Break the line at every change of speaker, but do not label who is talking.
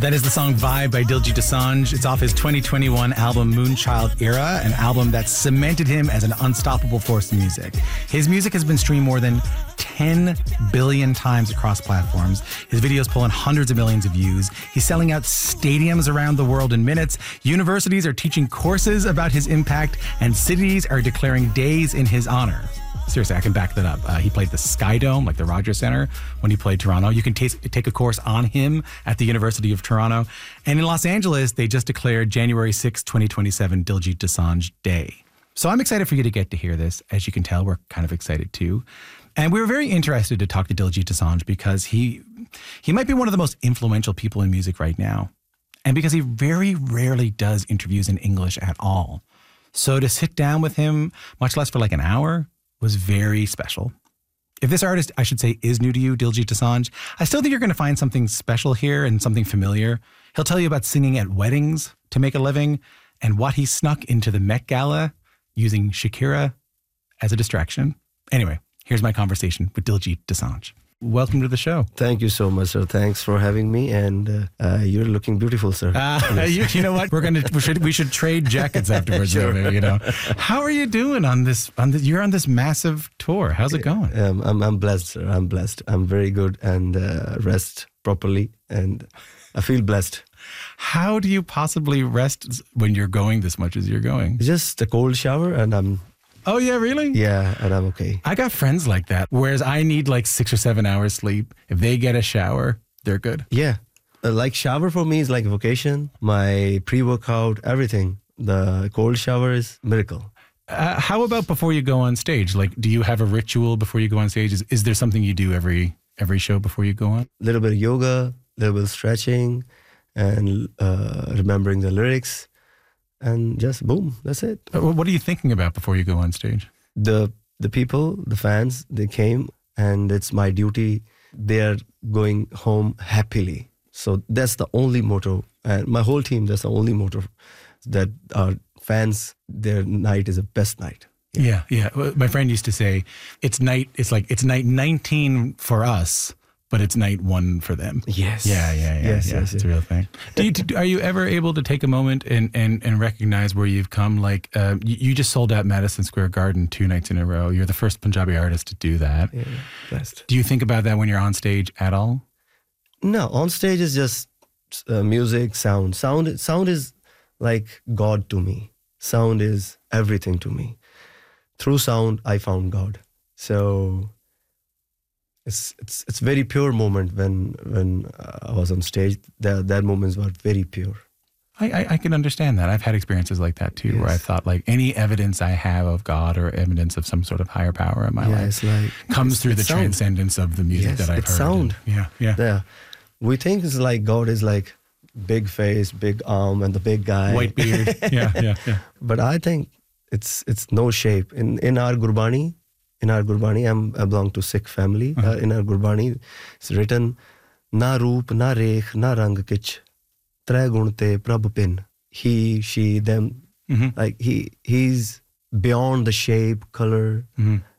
That is the song Vibe by Diljit Dosanjh. It's off his 2021 album Moonchild Era, an album that cemented him as an unstoppable force in music. His music has been streamed more than 10 billion times across platforms. His videos pull in hundreds of millions of views. He's selling out stadiums around the world in minutes. Universities are teaching courses about his impact, and cities are declaring days in his honor. Seriously, I can back that up. He played the Sky Dome, like the Rogers Centre, when he played Toronto. You can take a course on him at the University of Toronto. And in Los Angeles, they just declared January 6, 2027, Diljit Dosanjh Day. So I'm excited for you to get to hear this. As you can tell, we're kind of excited too. And we were very interested to talk to Diljit Dosanjh because he might be one of the most influential people in music right now. And because he very rarely does interviews in English at all. So to sit down with him, much less for like an hour, was very special. If this artist, I should say, is new to you, Diljit Dosanjh, I still think you're going to find something special here and something familiar. He'll tell you about singing at weddings to make a living and what he snuck into the Met Gala using Shakira as a distraction. Anyway, here's my conversation with Diljit Dosanjh. Welcome to the show.
Thank you so much, sir. Thanks for having me, and you're looking beautiful, sir.
Yes. You know what? We should trade jackets afterwards.
Sure.
You know, how are you doing on this? You're on this massive tour. How's it going?
I'm blessed, sir. I'm blessed. I'm very good and rest properly, and I feel blessed.
How do you possibly rest when you're going this much as you're going?
Just a cold shower, and I'm.
Oh, yeah, really?
Yeah, and I'm okay.
I got friends like that, whereas I need like 6 or 7 hours sleep. If they get a shower, they're good.
Yeah. Like shower for me is like vacation, my pre-workout, everything. The cold shower is miracle.
How about before you go on stage? Like, do you have a ritual before you go on stage? Is there something you do every show before you go on?
A little bit of yoga, a little bit of stretching, and remembering the lyrics. And just boom, that's it.
What are you thinking about before you go on stage?
The people, the fans, they came, and it's my duty. They are going home happily. So that's the only motto. And my whole team, that's the only motto, that our fans, their night is the best night.
Yeah. My friend used to say, it's night 19 for us, but it's night 1 for them.
Yes.
Yeah.
Yes.
It's a real thing. Are you ever able to take a moment and recognize where you've come? Like, you just sold out Madison Square Garden 2 nights in a row. You're the first Punjabi artist to do that.
Yeah, blessed.
Do you think about that when you're on stage at all?
No, on stage is just music, sound. Sound is like God to me. Sound is everything to me. Through sound, I found God. So it's very pure moment when I was on stage. That moments were very pure.
I can understand that. I've had experiences like that too, where I thought like any evidence I have of God or evidence of some sort of higher power in my life comes through the transcendence of the music that I've heard.
Sound.
Yeah.
We think it's like God is like big face, big arm, and the big guy,
white beard. Yeah.
But I think it's no shape. In our Gurbani, I belong to Sikh family. In our Gurbani, it's written, "Na roop, na rekh, na rang kich, tre gun te prabh pin." He, she, them. Like he's beyond the shape, color,